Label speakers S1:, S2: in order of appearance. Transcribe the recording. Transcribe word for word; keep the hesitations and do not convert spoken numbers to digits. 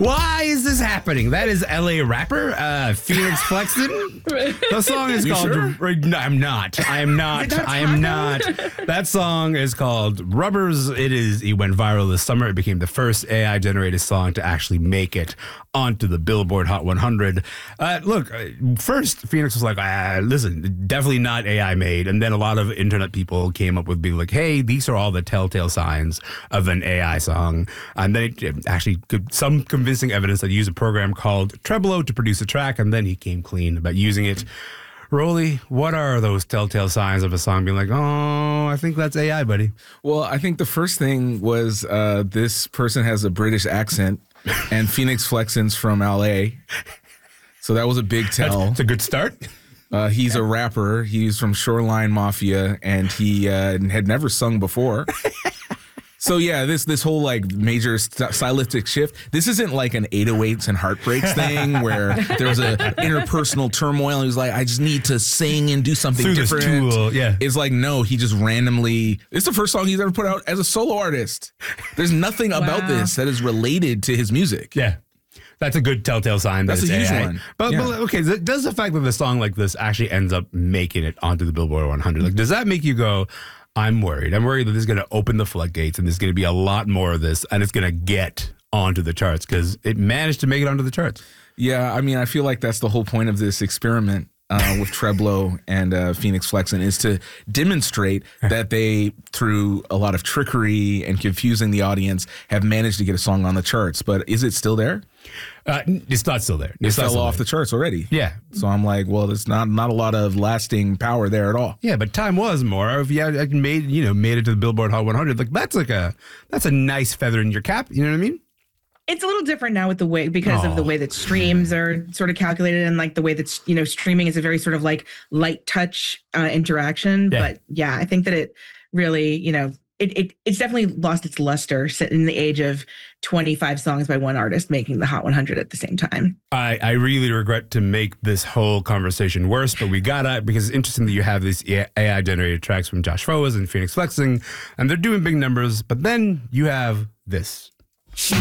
S1: Why is this happening? That is L A rapper, uh, Phoenix Flexin. The song is
S2: You
S1: called.
S2: sure?
S1: No, I'm not. I am not. I am not. That song is called Rubbers. It is. It went viral this summer. It became the first A I generated song to actually make it onto the Billboard Hot one hundred. Uh, look, uh, first Phoenix was like, ah, listen, definitely not A I made, and then a lot of internet people came up with being like, hey, these are all the telltale signs of an A I song, and then it, it actually could, some convincing evidence that he used a program called Treblo to produce a track, and then he came clean about using it. Rolly, what are those telltale signs of a song being like, oh, I think that's A I, buddy?
S2: Well, I think the first thing was uh, this person has a British accent, and Phoenix Flexin's from L A, so that was a big tell.
S1: That's, that's a good start.
S2: Uh, he's a rapper. He's from Shoreline Mafia, and he uh, had never sung before. So yeah, this this whole like major st- stylistic shift. This isn't like an eight oh eights and heartbreaks thing where there was a interpersonal turmoil. And he was like, I just need to sing and do something
S1: Through
S2: different.
S1: This tool, yeah.
S2: It's like no, he just randomly. It's the first song he's ever put out as a solo artist. There's nothing about
S3: Wow.
S2: this that is related to his music.
S1: Yeah. That's a good telltale sign that
S2: That's
S1: it's
S2: a huge
S1: A I.
S2: one.
S1: But,
S2: Yeah.
S1: but okay, th- does the fact that a song like this actually ends up making it onto the Billboard one hundred, like, does that make you go, I'm worried. I'm worried that this is going to open the floodgates and there's going to be a lot more of this and it's going to get onto the charts because it managed to make it onto the charts.
S2: Yeah, I mean, I feel like that's the whole point of this experiment uh, with Treblo and uh, Phoenix Flexin is to demonstrate that they, through a lot of trickery and confusing the audience, have managed to get a song on the charts. But is it still there?
S1: Uh, it's not still there.
S2: It
S1: It's not
S2: fell
S1: still
S2: off
S1: there.
S2: the charts already.
S1: Yeah.
S2: So I'm like, well, there's not not a lot of lasting power there at all.
S1: Yeah, but time was more. If you had like, made, you know, made it to the Billboard Hot one hundred, like that's like a that's a nice feather in your cap. You know what I mean?
S3: It's a little different now with the way because of the
S1: Oh.
S3: way that streams are sort of calculated and like the way that you know streaming is a very sort of like light touch uh, interaction.
S1: Yeah.
S3: But yeah, I think that it really you know it, it it's definitely lost its luster in the age of twenty-five songs by one artist making the Hot one hundred at the same time.
S1: I, I really regret to make this whole conversation worse, but we gotta, because it's interesting that you have these A I generated tracks from Josh Foas and Phoenix Flexing, and they're doing big numbers, but then you have this.